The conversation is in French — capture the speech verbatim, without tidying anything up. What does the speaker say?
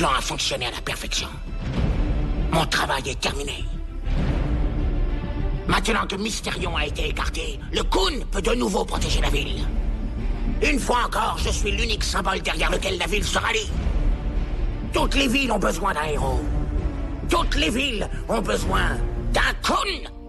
plan a fonctionné à la perfection. Mon travail est terminé. Maintenant que Mysterion a été écarté, le Khun peut de nouveau protéger la ville. Une fois encore, je suis l'unique symbole derrière lequel la ville se rallie. Toutes les villes ont besoin d'un héros. Toutes les villes ont besoin d'un Khun.